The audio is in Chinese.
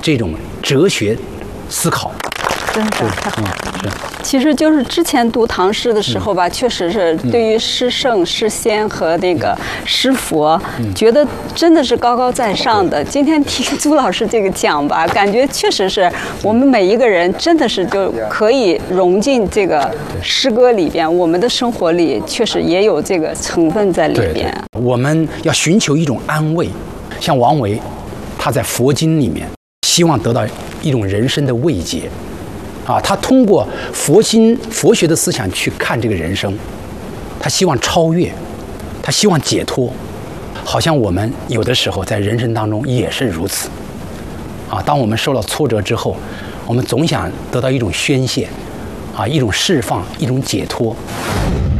这种哲学思考。 真的太好了。其实就是之前读唐诗的时候吧，确实是对于诗圣、诗仙和那个诗佛，觉得真的是高高在上的。今天听朱老师这个讲吧，感觉确实是我们每一个人真的是就可以融进这个诗歌里边，我们的生活里确实也有这个成分在里边。 对，我们要寻求一种安慰，像王维，他在佛经里面希望得到一种人生的慰藉。他通过佛学的思想去看这个人生，他希望超越，他希望解脱，好像我们有的时候在人生当中也是如此。当我们受到挫折之后，我们总想得到一种宣泄，一种释放，一种解脱。